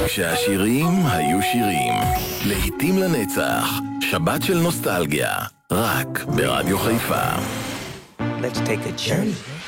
כשהשירים היו שירים. לעתים לנצח, שבת של נוסטלגיה, רק ברדיו חיפה. Let's take a journey.